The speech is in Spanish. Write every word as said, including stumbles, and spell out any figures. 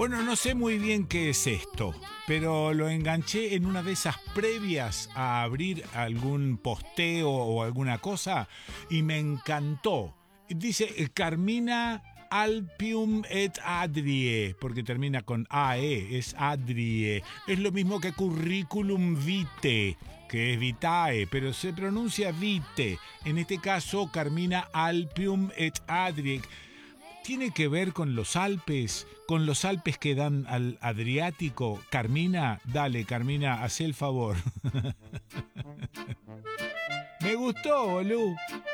Bueno, no sé muy bien qué es esto, pero lo enganché en una de esas previas a abrir algún posteo o alguna cosa y me encantó. Dice eh, Carmina Alpium et Adrie, porque termina con A E, es Adrie. Es lo mismo que curriculum vitae, que es vitae, pero se pronuncia vitae. En este caso, Carmina Alpium et Adrie. ¿Tiene que ver con los Alpes? ¿Con los Alpes que dan al Adriático? Carmina, dale, Carmina, haz el favor. Me gustó, boludo.